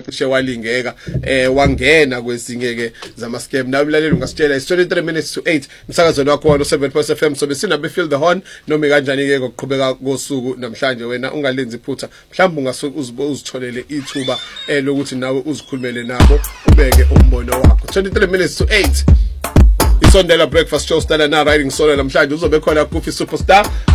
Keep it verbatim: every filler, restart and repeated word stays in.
cishe walingeka eh wangena kwezinye ke zama scam. Nawe mlaleli ungasitshela is twenty-three minutes to eight umsakazweni wakho wa seven point F M. So besinabe feel the horn noma kanjani ke ngokuqhubeka kosuku namhlanje wena ungalenzi iphutha mhlawumbe ungasuke uzitholele ithuba eh lokuthi nawe uzikhulumele nabo ubeke umbono wakho. twenty-three minutes to eight isondela breakfast show stala na riding solo namhlanje uzobe khona Goofy Superstar.